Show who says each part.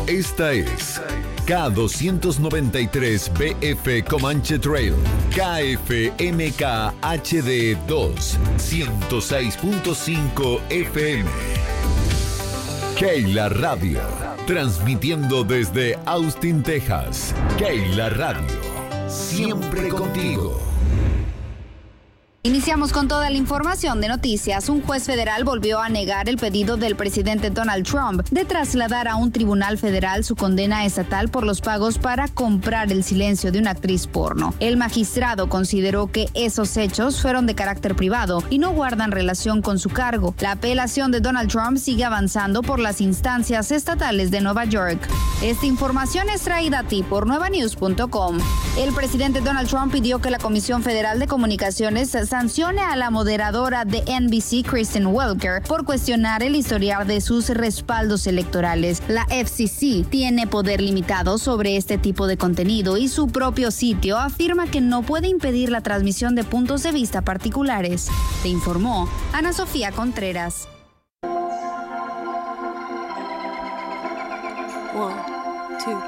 Speaker 1: Esta es K293BF Comanche Trail, KFMK HD 2, 106.5 FM. Keila Radio, transmitiendo desde Austin, Texas. Keila Radio, siempre contigo.
Speaker 2: Iniciamos con toda la información de noticias. Un juez federal volvió a negar el pedido del presidente Donald Trump de trasladar a un tribunal federal su condena estatal por los pagos para comprar el silencio de una actriz porno. El magistrado consideró que esos hechos fueron de carácter privado y no guardan relación con su cargo. La apelación de Donald Trump sigue avanzando por las instancias estatales de Nueva York. Esta información es traída a ti por nuevanews.com. El presidente Donald Trump pidió que la Comisión Federal de Comunicaciones sancione a la moderadora de NBC, Kristen Welker, por cuestionar el historial de sus respaldos electorales. La FCC tiene poder limitado sobre este tipo de contenido y su propio sitio afirma que no puede impedir la transmisión de puntos de vista particulares. Te informó Ana Sofía Contreras.
Speaker 3: Wow.